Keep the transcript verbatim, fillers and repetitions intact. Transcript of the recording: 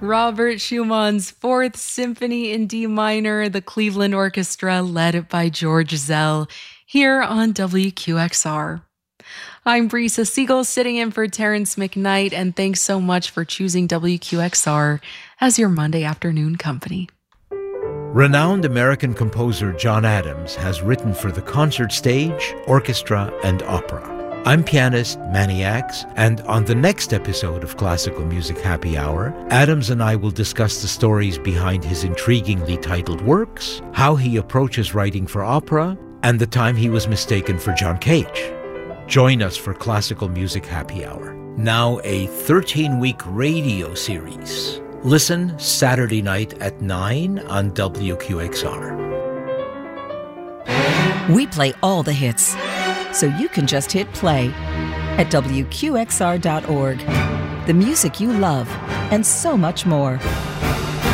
Robert Schumann's Fourth Symphony in D minor, the Cleveland Orchestra led by George Zell, here on W Q X R. I'm Brisa Siegel sitting in for Terrence McKnight, and thanks so much for choosing W Q X R as your Monday afternoon company. Renowned American composer John Adams has written for the concert stage, orchestra, and opera. I'm pianist Manny Axe, and on the next episode of Classical Music Happy Hour, Adams and I will discuss the stories behind his intriguingly titled works, how he approaches writing for opera, and the time he was mistaken for John Cage. Join us for Classical Music Happy Hour, now a thirteen-week radio series. Listen Saturday night at nine on W Q X R. We play all the hits, so you can just hit play at W Q X R dot org. The music you love and so much more.